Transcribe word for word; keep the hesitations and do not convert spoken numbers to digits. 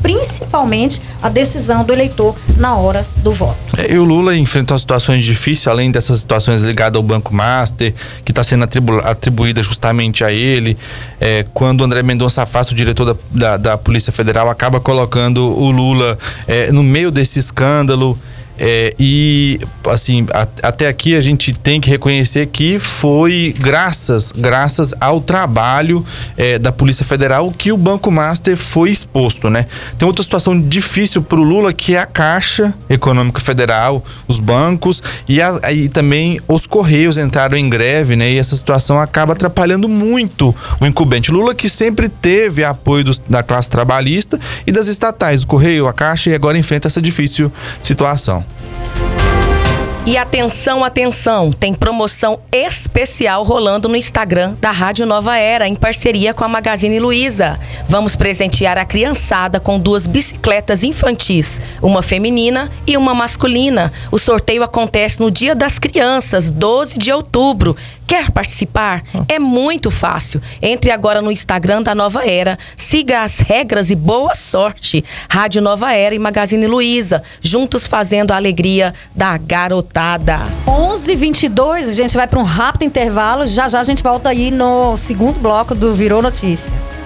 principalmente a decisão do eleitor na hora do voto. E o Lula enfrentou situações difíceis, além dessas situações ligadas ao Banco Master, que está sendo atribu- atribuída justamente a ele. É, quando o André Mendonça Afasta, o diretor da, da, da Polícia Federal, acaba colocando o Lula é, no meio desse escândalo. É, e assim, a, até aqui a gente tem que reconhecer que foi graças, graças ao trabalho é, da Polícia Federal que o Banco Master foi exposto, né? Tem outra situação difícil para o Lula, que é a Caixa Econômica Federal, os bancos e, a, e também os Correios entraram em greve, né? E essa situação acaba atrapalhando muito o incumbente Lula, que sempre teve apoio dos, da classe trabalhista e das estatais, o Correio, a Caixa, e agora enfrenta essa difícil situação. E atenção, atenção, tem promoção especial rolando no Instagram da Rádio Nova Era, em parceria com a Magazine Luiza. Vamos presentear a criançada com duas bicicletas infantis, uma feminina e uma masculina. O sorteio acontece no Dia das Crianças, doze de outubro. Quer participar? É muito fácil. Entre agora no Instagram da Nova Era, siga as regras e boa sorte. Rádio Nova Era e Magazine Luiza, juntos fazendo a alegria da garotada. onze e vinte e dois, a gente vai para um rápido intervalo. Já já a gente volta aí no segundo bloco do Virou Notícia.